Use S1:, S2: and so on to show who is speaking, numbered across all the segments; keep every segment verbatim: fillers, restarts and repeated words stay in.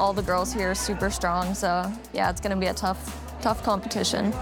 S1: all the girls here are super strong, so yeah, it's gonna be a tough, tough competition.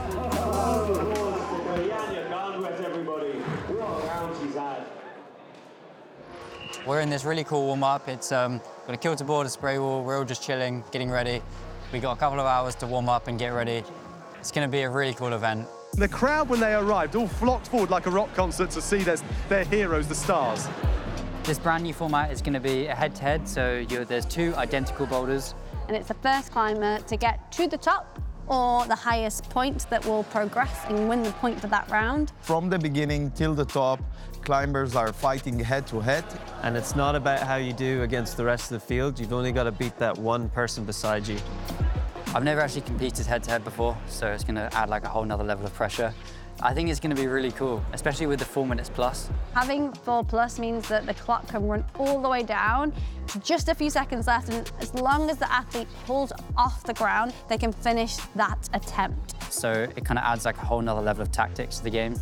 S2: We're in this really cool warm-up. It's um, got a kilter board, a spray wall. We're all just chilling, getting ready. We got a couple of hours to warm up and get ready. It's going to be a really cool event.
S3: The crowd, when they arrived, all flocked forward like a rock concert to see their, their heroes, the stars.
S2: This brand new format is going to be a head-to-head, so you're, there's two identical boulders.
S4: And it's the first climber to get to the top or the highest point that will progress and win the point for that round.
S5: From the beginning till the top, climbers are fighting head-to-head.
S6: And it's not about how you do against the rest of the field. You've only got to beat that one person beside you.
S2: I've never actually competed head-to-head before, so it's going to add like a whole nother level of pressure. I think it's going to be really cool, especially with the four minutes plus.
S4: Having four plus means that the clock can run all the way down to just a few seconds left, and as long as the athlete pulls off the ground, they can finish that attempt.
S2: So it kind of adds like a whole nother level of tactics to the game.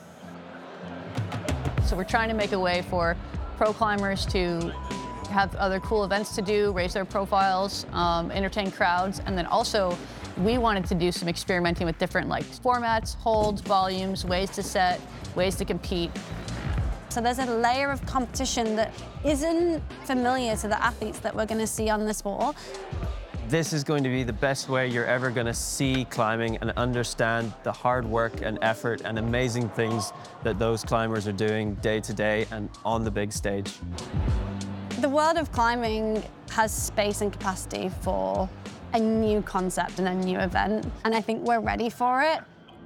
S1: So we're trying to make a way for pro climbers to have other cool events to do, raise their profiles, um, entertain crowds, and then also we wanted to do some experimenting with different like formats, holds, volumes, ways to set, ways to compete.
S4: So there's a layer of competition that isn't familiar to the athletes that we're going to see on this wall.
S6: This is going to be the best way you're ever going to see climbing and understand the hard work and effort and amazing things that those climbers are doing day to day and on the big stage.
S4: The world of climbing has space and capacity for a new concept and a new event, and I think we're ready for it.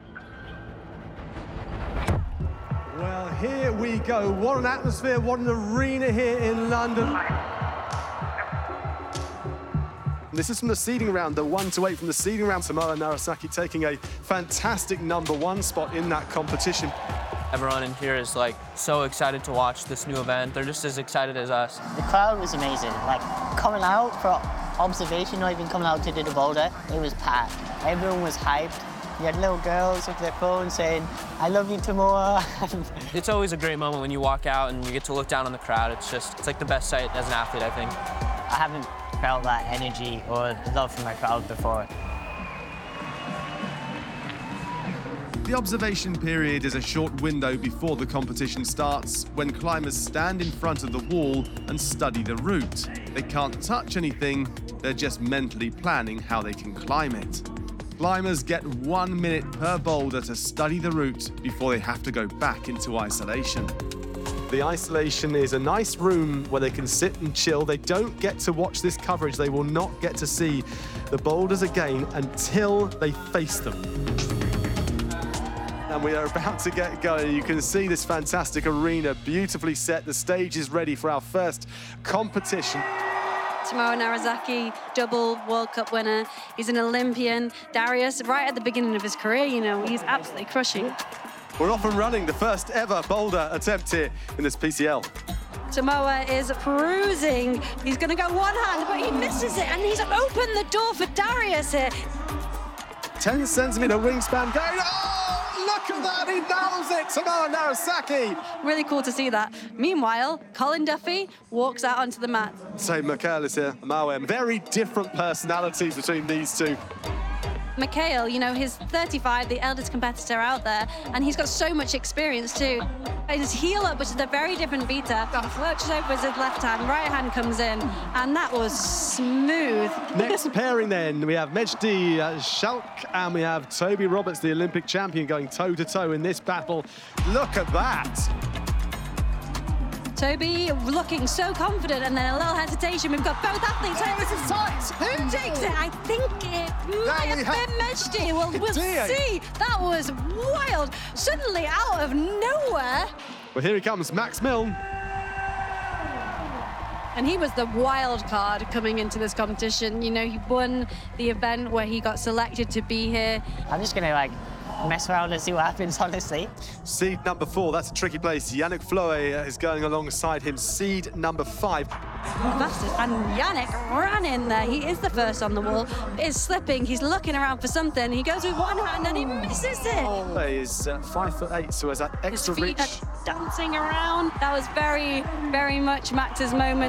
S3: Well, here we go. What an atmosphere, what an arena here in London. This is from the seeding round, the one to eight from the seeding round. Tomoa Narasaki taking a fantastic number one spot in that competition.
S7: Everyone in here is like so excited to watch this new event. They're just as excited as us.
S8: The crowd was amazing. Like coming out for observation, not even coming out to do the boulder, it was packed. Everyone was hyped. You had little girls with their phones saying, "I love you, Tomoa."
S7: It's always a great moment when you walk out and you get to look down on the crowd. It's just, it's like the best sight as an athlete, I think.
S8: I haven't felt that energy or love from my crowd before.
S3: The observation period is a short window before the competition starts, when climbers stand in front of the wall and study the route. They can't touch anything, they're just mentally planning how they can climb it. Climbers get one minute per boulder to study the route before they have to go back into isolation. The isolation is a nice room where they can sit and chill. They don't get to watch this coverage. They will not get to see the boulders again until they face them. And we are about to get going. You can see this fantastic arena, beautifully set. The stage is ready for our first competition.
S9: Tomoa Narasaki, double World Cup winner. He's an Olympian. Darius, right at the beginning of his career, you know, he's absolutely crushing.
S3: We're off and running, the first ever boulder attempt here in this P C L.
S9: Tomoa is cruising. He's going to go one hand, but he misses it, and he's opened the door for Darius here.
S3: ten centimeter wingspan going. Oh, look at that, he nails it, Tomoa Narasaki.
S9: Really cool to see that. Meanwhile, Colin Duffy walks out onto the mat.
S3: So Mikhail is here, Mawen. Very different personalities between these two.
S9: Mikhail, you know, he's thirty-five, the eldest competitor out there, and he's got so much experience too. His heel up, which is a very different beta, lurches over with his left hand, right hand comes in, and that was smooth.
S3: Next pairing then, we have Mejdi Schalk and we have Toby Roberts, the Olympic champion, going toe-to-toe in this battle. Look at that.
S9: Toby looking so confident, and then a little hesitation. We've got both athletes.
S3: Oh, this is tight.
S9: Who takes it? I think it might have been Mejdi. Well, we'll see. That was wild. Suddenly, out of nowhere.
S3: Well, here he comes, Max Milne.
S9: And he was the wild card coming into this competition. You know, he won the event where he got selected to be here.
S8: I'm just going to, like, mess around and see what happens, honestly.
S3: Seed number four, that's a tricky place. Yannick Floe is going alongside him. Seed number five.
S9: Fastest, and Yannick ran in there. He is the first on the wall. Is slipping, he's looking around for something. He goes with one hand and he misses it.
S3: Floe is uh, five foot eight, so has that extra
S9: His feet
S3: reach.
S9: are dancing around. That was very, very much Max's moment.